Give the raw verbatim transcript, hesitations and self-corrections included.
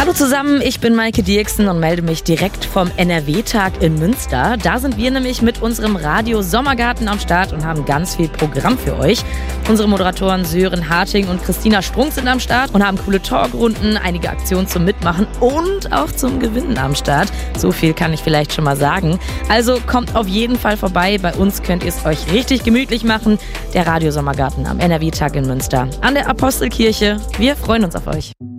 Hallo zusammen, ich bin Maike Dirksen und melde mich direkt vom N R W-Tag in Münster. Da sind wir nämlich mit unserem Radio Sommergarten am Start und haben ganz viel Programm für euch. Unsere Moderatoren Sören Harting und Christina Sprung sind am Start und haben coole Talkrunden, einige Aktionen zum Mitmachen und auch zum Gewinnen am Start. So viel kann ich vielleicht schon mal sagen. Also kommt auf jeden Fall vorbei. Bei uns könnt ihr es euch richtig gemütlich machen. Der Radio Sommergarten am N R W-Tag in Münster an der Apostelkirche. Wir freuen uns auf euch.